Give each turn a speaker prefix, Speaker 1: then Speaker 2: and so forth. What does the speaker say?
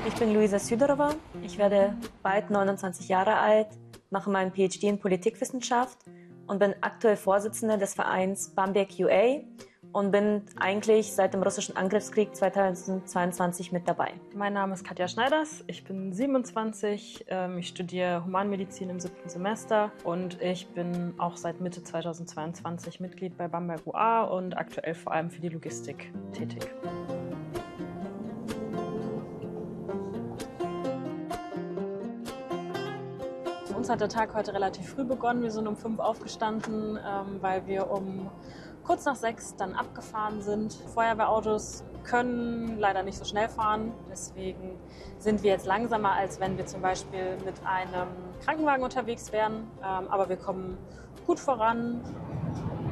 Speaker 1: Ich bin Luisa Sydorova. Ich werde bald 29 Jahre alt, mache meinen PhD in Politikwissenschaft und bin aktuell Vorsitzende des Vereins Bamberg UA und bin eigentlich seit dem russischen Angriffskrieg 2022 mit dabei.
Speaker 2: Mein Name ist Katja Schneiders, ich bin 27, ich studiere Humanmedizin im 7. Semester und ich bin auch seit Mitte 2022 Mitglied bei Bamberg UA und aktuell vor allem für die Logistik tätig. Für uns hat der Tag heute relativ früh begonnen. Wir sind um 5 aufgestanden, weil wir um kurz nach 6 dann abgefahren sind. Feuerwehrautos können leider nicht so schnell fahren. Deswegen sind wir jetzt langsamer, als wenn wir zum Beispiel mit einem Krankenwagen unterwegs wären. Aber wir kommen gut voran